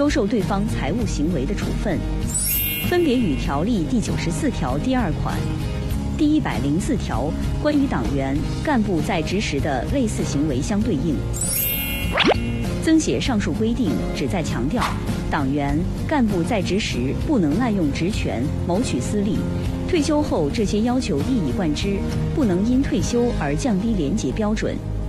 收受对方财务行为的处分，分别与条例第94条第2款、第104条关于党员干部在职时的类似行为相对应。增写上述规定，旨在强调，党员干部在职时不能滥用职权谋取私利，退休后这些要求一以贯之，不能因退休而降低廉洁标准。